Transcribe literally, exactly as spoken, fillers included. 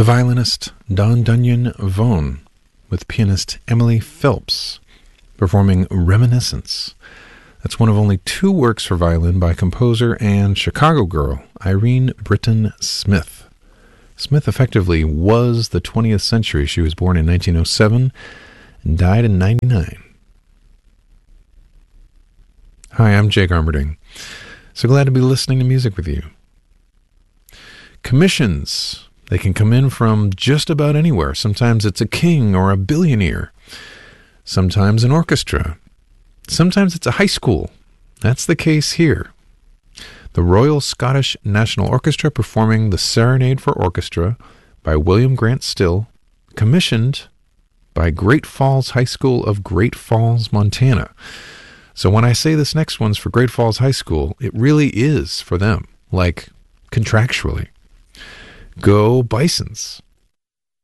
The violinist Don Dunyan Vaughn with pianist Emily Phelps performing Reminiscence. That's one of only two works for violin by composer and Chicago girl Irene Britton Smith. Smith effectively was the twentieth century. She was born in nineteen oh seven and died in ninety-nine. Hi, I'm Jake Armerding. So glad to be listening to music with you. Commissions. They can come in from just about anywhere. Sometimes it's a king or a billionaire. Sometimes an orchestra. Sometimes it's a high school. That's the case here. The Royal Scottish National Orchestra performing the Serenade for Orchestra by William Grant Still, commissioned by Great Falls High School of Great Falls, Montana. So when I say this next one's for Great Falls High School, it really is for them, like contractually. Go Bisons.